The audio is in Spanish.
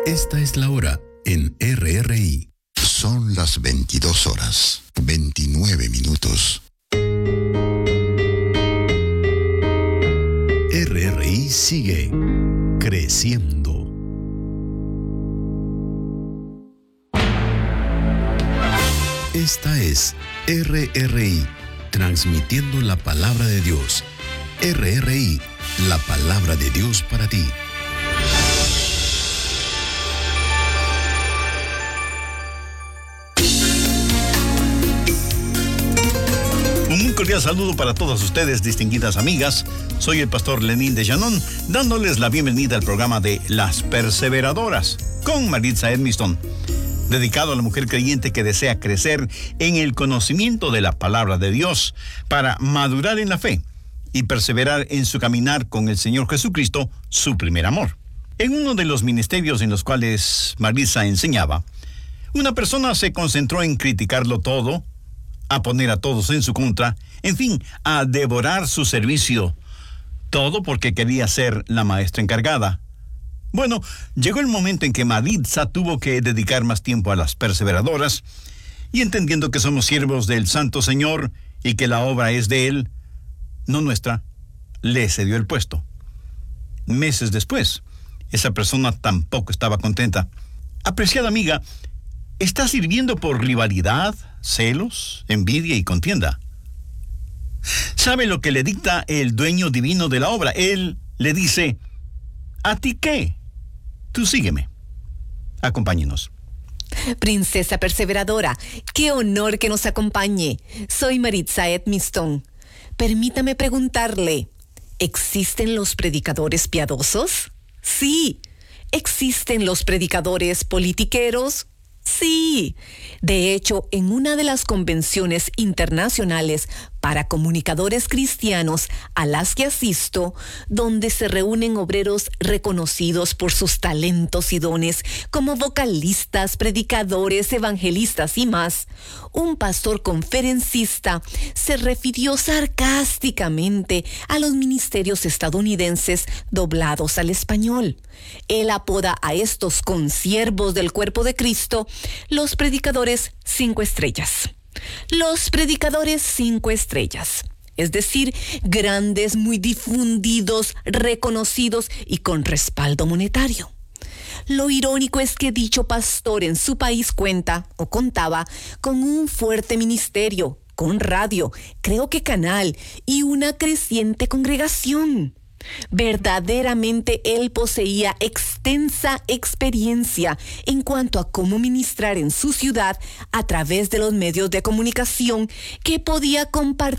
Esta es la hora en RRI. Son las 22 horas, 29 minutos. RRI sigue creciendo. Esta es RRI, transmitiendo la palabra de Dios. RRI, la palabra de Dios para ti. Un muy cordial saludo para todas ustedes, distinguidas amigas. Soy el pastor Lenín de Llanón, dándoles la bienvenida al programa de Las Perseveradoras, con Maritza Edmiston, dedicado a la mujer creyente que desea crecer en el conocimiento de la palabra de Dios para madurar en la fe y perseverar en su caminar con el Señor Jesucristo, su primer amor. En uno de los ministerios en los cuales Maritza enseñaba, una persona se concentró en criticarlo todo, a poner a todos en su contra, en fin, a devorar su servicio, todo porque quería ser la maestra encargada. Bueno, llegó el momento en que Maritza tuvo que dedicar más tiempo a las perseveradoras, y entendiendo que somos siervos del Santo Señor y que la obra es de Él, no nuestra, le cedió el puesto. Meses después, esa persona tampoco estaba contenta. Apreciada amiga, ¿está sirviendo por rivalidad, celos, envidia y contienda? ¿Sabe lo que le dicta el dueño divino de la obra? Él le dice: ¿a ti qué? Tú sígueme. Acompáñenos. Princesa perseveradora, qué honor que nos acompañe. Soy Maritza Edmiston. Permítame preguntarle, ¿existen los predicadores piadosos? Sí. ¿Existen los predicadores politiqueros? Sí. De hecho, en una de las convenciones internacionales para comunicadores cristianos a las que asisto, donde se reúnen obreros reconocidos por sus talentos y dones como vocalistas, predicadores, evangelistas y más, un pastor conferencista se refirió sarcásticamente a los ministerios estadounidenses doblados al español. Él apoda a estos consiervos del cuerpo de Cristo los predicadores 5 estrellas. Los predicadores 5 estrellas, es decir, grandes, muy difundidos, reconocidos y con respaldo monetario. Lo irónico es que dicho pastor en su país contaba con un fuerte ministerio, con radio, creo que canal y una creciente congregación. Verdaderamente él poseía extensa experiencia en cuanto a cómo ministrar en su ciudad a través de los medios de comunicación que podía compartir